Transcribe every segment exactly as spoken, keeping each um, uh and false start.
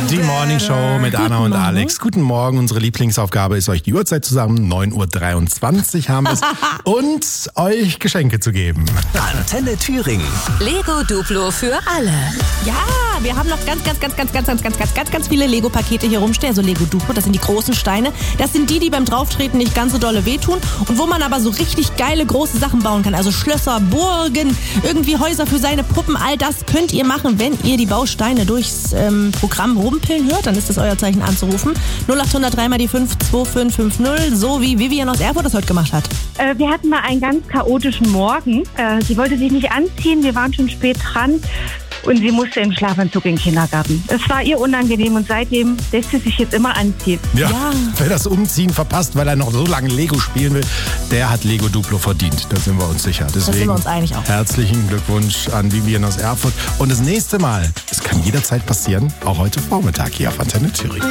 Die Morning Show mit Anna und Alex. Guten Morgen. Unsere Lieblingsaufgabe ist, euch die Uhrzeit zu sagen. neun Uhr dreiundzwanzig haben wir es. Und euch Geschenke zu geben. Antenne Thüringen. Lego Duplo für alle. Ja, wir haben noch ganz, ganz, ganz, ganz, ganz, ganz, ganz, ganz, ganz, ganz viele Lego-Pakete hier rumstehen. Also Lego Duplo, das sind die großen Steine. Das sind die, die beim Drauftreten nicht ganz so dolle wehtun und wo man aber so richtig geile große Sachen bauen kann. Also Schlösser, Burgen, irgendwie Häuser für seine Puppen. All das könnt ihr machen, wenn ihr die Bausteine durchs ähm, Programm rumpeln hört. Dann ist das euer Zeichen anzurufen. null acht null null drei mal die fünf zwei fünf fünf null, so wie Vivian aus Erfurt das heute gemacht hat. Äh, wir hatten mal einen ganz chaotischen Morgen. Äh, sie wollte sich nicht anziehen, wir waren schon spät dran. Und sie musste im Schlafanzug in den Kindergarten. Es war ihr unangenehm und seitdem lässt sie sich jetzt immer anziehen. Ja, ja, wer das Umziehen verpasst, weil er noch so lange Lego spielen will, der hat Lego Duplo verdient. Da sind wir uns sicher. Deswegen das sind wir uns einig auch. Herzlichen Glückwunsch an Vivian aus Erfurt. Und das nächste Mal, es kann jederzeit passieren, auch heute Vormittag hier auf Antenne Thüringen.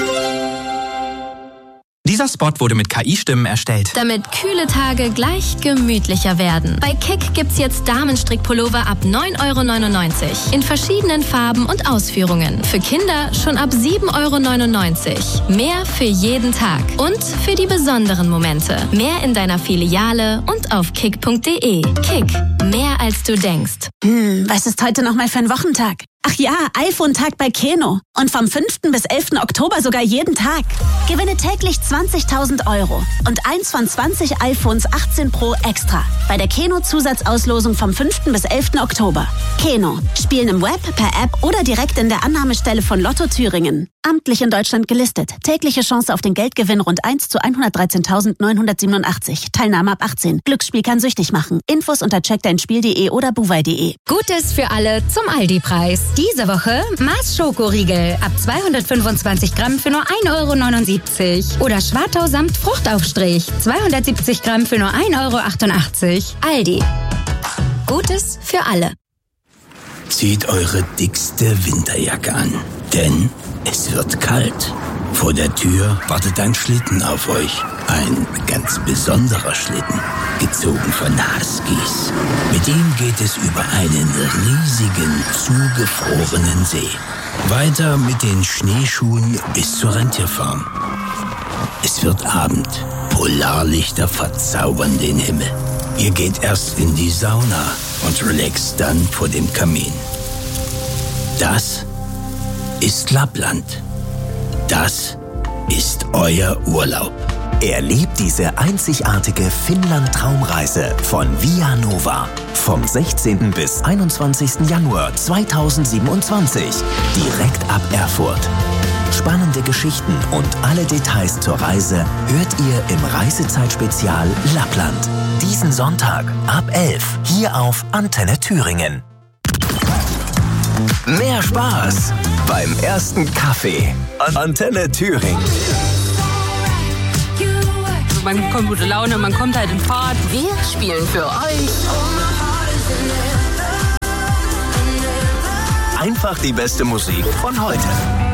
Dieser Spot wurde mit K I-Stimmen erstellt. Damit kühle Tage gleich gemütlicher werden. Bei Kick gibt's jetzt Damenstrickpullover ab neun Euro neunundneunzig. In verschiedenen Farben und Ausführungen. Für Kinder schon ab sieben Euro neunundneunzig. Mehr für jeden Tag. Und für die besonderen Momente. Mehr in deiner Filiale und auf kick punkt de. Kick. Mehr als du denkst. Hm, was ist heute nochmal für ein Wochentag? Ach ja, iPhone-Tag bei Keno. Und vom fünften bis elften Oktober sogar jeden Tag. Gewinne täglich zwanzigtausend Euro und eins von zwanzig iPhones achtzehn Pro extra. Bei der Keno-Zusatzauslosung vom fünften bis elften Oktober. Keno. Spielen im Web, per App oder direkt in der Annahmestelle von Lotto Thüringen. Amtlich in Deutschland gelistet. Tägliche Chance auf den Geldgewinn rund eins zu hundertdreizehntausendsneunhundertsiebenundachtzig. Teilnahme ab achtzehn. Glücksspiel kann süchtig machen. Infos unter check dein spiel punkt de oder buwei punkt de. Gutes für alle zum Aldi-Preis. Diese Woche Mars Schokoriegel ab zweihundertfünfundzwanzig Gramm für nur ein Euro neunundsiebzig. Oder Schwartau samt Fruchtaufstrich zweihundertsiebzig Gramm für nur ein Euro achtundachtzig. Aldi. Gutes für alle. Zieht eure dickste Winterjacke an, denn es wird kalt. Vor der Tür wartet ein Schlitten auf euch. Ein ganz besonderer Schlitten, gezogen von Huskies. Mit ihm geht es über einen riesigen, zugefrorenen See. Weiter mit den Schneeschuhen bis zur Rentierfarm. Es wird Abend. Polarlichter verzaubern den Himmel. Ihr geht erst in die Sauna und relaxt dann vor dem Kamin. Das ist Lappland. Das ist euer Urlaub. Erlebt diese einzigartige Finnland-Traumreise von Via Nova. Vom sechzehnten bis einundzwanzigsten Januar zweitausendsiebenundzwanzig. Direkt ab Erfurt. Spannende Geschichten und alle Details zur Reise hört ihr im Reisezeitspezial Lappland. Diesen Sonntag ab elf hier auf Antenne Thüringen. Mehr Spaß beim ersten Kaffee. Antenne Thüringen. Man bekommt gute Laune, man kommt halt in Fahrt. Wir spielen für euch Einfach die beste Musik von heute.